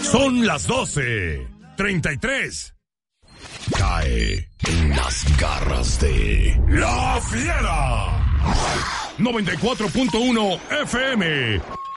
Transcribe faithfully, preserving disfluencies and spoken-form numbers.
Son las doce treinta y tres. Cae en las garras de La Fiera. noventa y cuatro punto uno F M.